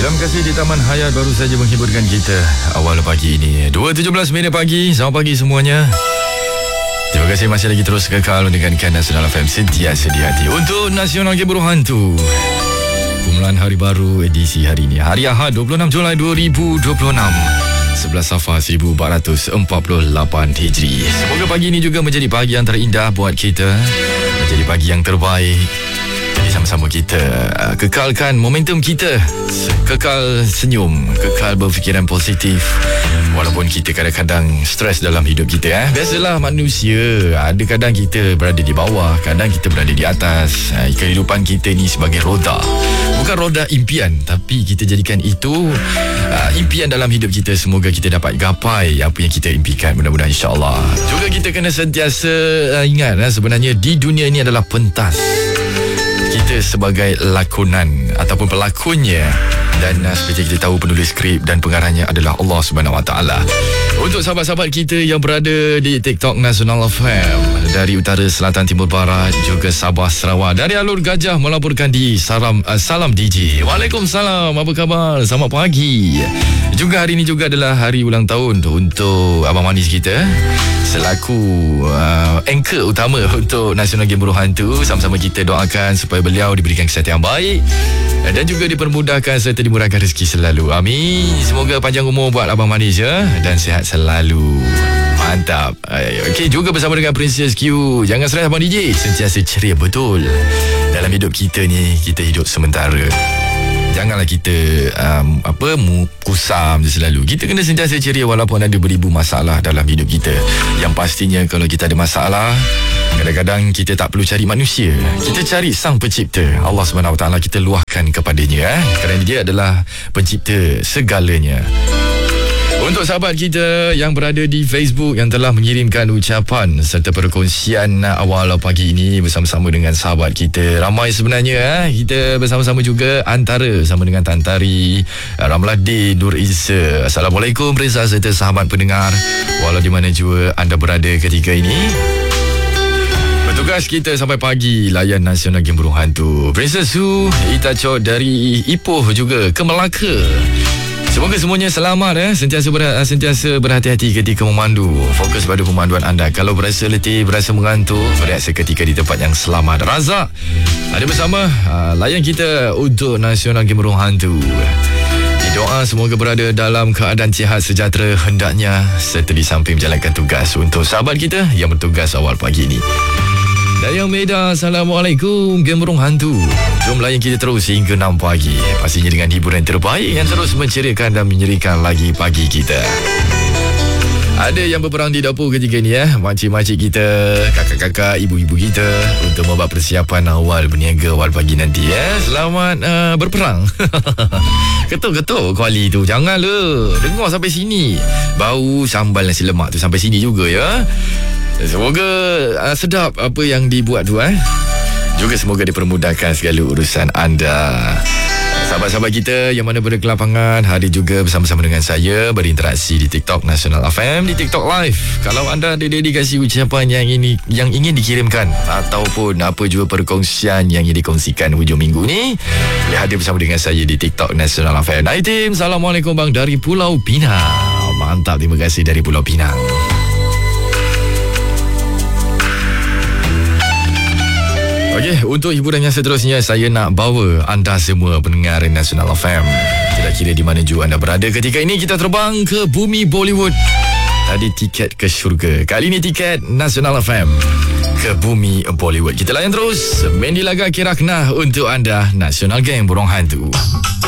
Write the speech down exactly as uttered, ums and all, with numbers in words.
Dalam kasih di Taman Hayat baru saja menghiburkan kita awal pagi ini dua tujuh belas minit pagi. Selamat pagi semuanya. Terima kasih masih lagi terus kekal mendengarkan Nasional F M sentiasa di hati untuk Nasional Game Burung Hantu. Permulaan hari baru edisi hari ini, hari Ahad dua puluh enam Julai dua ribu dua puluh enam, sebelas Safar seribu empat ratus empat puluh lapan Hijri. Semoga pagi ini juga menjadi pagi yang terindah buat kita, menjadi pagi yang terbaik. Jadi sama-sama kita uh, kekalkan momentum kita, kekal senyum, kekal berfikiran positif. Walaupun kita kadang-kadang stres dalam hidup kita, eh? Biasalah manusia, ada kadang kita berada di bawah, kadang kita berada di atas. uh, Kehidupan kita ni sebagai roda, bukan roda impian, tapi kita jadikan itu uh, impian dalam hidup kita. Semoga kita dapat gapai apa yang kita impikan, mudah-mudahan insyaAllah. Juga kita kena sentiasa uh, ingat, uh, sebenarnya di dunia ini adalah pentas. Kita sebagai lakonan ataupun pelakonnya, dan uh, seperti kita tahu penulis skrip dan pengarahnya adalah Allah Subhanahu Wa Taala. Untuk sahabat-sahabat kita yang berada di TikTok Nasional F M dari utara, selatan, timur, barat, juga Sabah, Sarawak, dari Alur Gajah melaporkan di Salam uh, Salam D J. Waalaikumsalam, apa khabar? Selamat pagi. Juga hari ini juga adalah hari ulang tahun untuk Abang Manis kita, selaku uh, anchor utama untuk Nasional Game Burung Hantu. Sama-sama kita doakan supaya beliau diberikan kesihatan yang baik dan juga dipermudahkan serta dimurahkan rezeki selalu. Amin. Semoga panjang umur buat Abang Manis ya, dan sihat selalu. Mantap. Okey, juga bersama dengan Princess Q. Jangan stres Abang D J, sentiasa ceria betul. Dalam hidup kita ni, kita hidup sementara. Janganlah kita um, apa mu, kusam je selalu. Kita kena sentiasa ceria walaupun ada beribu masalah dalam hidup kita. Yang pastinya kalau kita ada masalah, kadang-kadang kita tak perlu cari manusia, kita cari Sang Pencipta, Allah Subhanahu Wa Taala. Kita luahkan kepadanya, eh? Kerana dia adalah pencipta segalanya. Untuk sahabat kita yang berada di Facebook yang telah mengirimkan ucapan serta perkongsian awal pagi ini bersama-sama dengan sahabat kita, ramai sebenarnya, eh? Kita bersama-sama juga antara sama dengan Tantari, Ramladin, Nur Isa. Assalamualaikum Reza serta sahabat pendengar, walau di mana juga anda berada ketika ini. Tugas kita sampai pagi layan Nasional Game Burung Hantu. Princess Su Itachot dari Ipoh juga ke Melaka. Semoga semuanya selamat, eh? Sentiasa ber, sentiasa berhati-hati ketika memandu. Fokus pada pemanduan anda. Kalau berasa letih, berasa mengantuk, berehat seketika di tempat yang selamat. Razak ada bersama, uh, layan kita untuk Nasional Game Burung Hantu. Doa semoga berada dalam keadaan sihat sejahtera hendaknya, serta di samping menjalankan tugas untuk sahabat kita yang bertugas awal pagi ini. Dayang Medan, Assalamualaikum Game Burung Hantu. Jom layan kita terus hingga enam pagi. Pastinya dengan hiburan terbaik yang terus menceriakan dan menyerikan lagi pagi kita. Ada yang berperang di dapur ketika ni, eh? Makcik-makcik kita, kakak-kakak, ibu-ibu kita, untuk membuat persiapan awal berniaga awal pagi nanti, eh? Selamat uh, berperang. Ketuk-ketuk kuali tu, jangan le. Dengar sampai sini. Bau sambal nasi lemak tu sampai sini juga, ya. Semoga uh, sedap apa yang dibuat tu, eh? Juga semoga dipermudahkan segala urusan anda. Sahabat-sahabat kita yang mana berada ke lapangan, hari juga bersama-sama dengan saya berinteraksi di TikTok Nasional F M, di TikTok Live. Kalau anda ada dedikasi ucapan yang ini yang ingin dikirimkan ataupun apa juga perkongsian yang ingin dikongsikan hujung minggu ni, boleh hadir bersama dengan saya di TikTok Nasional F M. Hai tim, Assalamualaikum bang dari Pulau Pinang. Mantap, terima kasih dari Pulau Pinang. Okey, untuk hiburan yang seterusnya, saya nak bawa anda semua pendengar Nasional F M, tidak kira di mana juga anda berada ketika ini, kita terbang ke bumi Bollywood. Tadi tiket ke syurga, kali ini tiket Nasional F M ke bumi Bollywood. Kita layan terus Mendi Laga Kiraknah untuk anda, Nasional Game Burung Hantu.